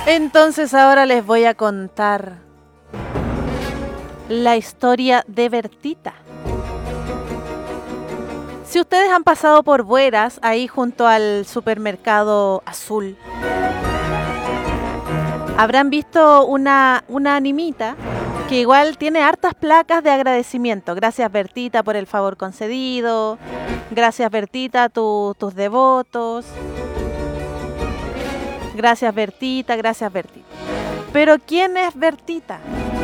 Entonces ahora les voy a contar la historia de Bertita. Si ustedes han pasado por Bueras, ahí junto al supermercado azul, habrán visto una animita que igual tiene hartas placas de agradecimiento. Gracias Bertita por el favor concedido. Gracias Bertita, tus devotos. Gracias Bertita, gracias Bertita. Pero ¿quién es Bertita?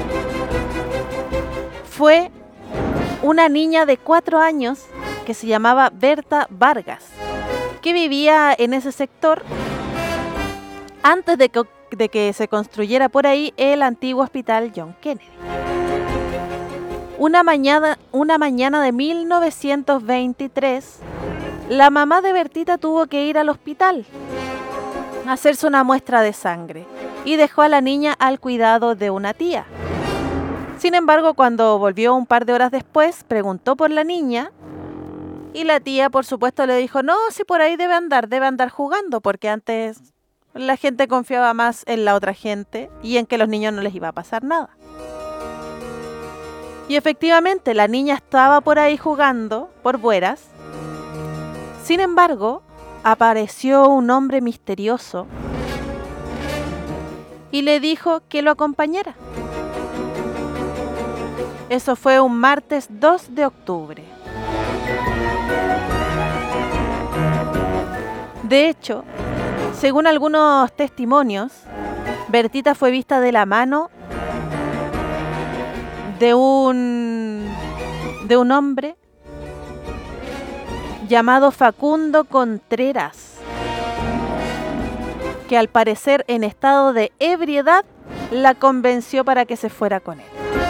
Fue una niña de 4 años que se llamaba Berta Vargas, que vivía en ese sector antes de que se construyera por ahí el antiguo hospital John Kennedy. Una mañana de 1923, la mamá de Bertita tuvo que ir al hospital a hacerse una muestra de sangre y dejó a la niña al cuidado de una tía. Sin embargo, cuando volvió un par de horas después, preguntó por la niña y la tía, por supuesto, le dijo, no, si por ahí debe andar jugando, porque antes la gente confiaba más en la otra gente y en que a los niños no les iba a pasar nada. Y efectivamente, la niña estaba por ahí jugando por Bueras. Sin embargo, apareció un hombre misterioso y le dijo que lo acompañara. Eso fue un martes 2 de octubre. De hecho, según algunos testimonios, Bertita fue vista de la mano de un hombre llamado Facundo Contreras, que al parecer en estado de ebriedad la convenció para que se fuera con él.